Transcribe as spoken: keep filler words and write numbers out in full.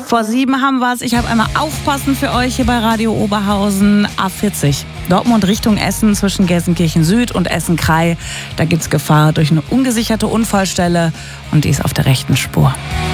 Vor sieben haben wir es. Ich habe einmal Aufpassen für euch hier bei Radio Oberhausen. A vierzig. Dortmund Richtung Essen zwischen Gelsenkirchen Süd und Essen-Krei. Da gibt es Gefahr durch eine ungesicherte Unfallstelle und die ist auf der rechten Spur.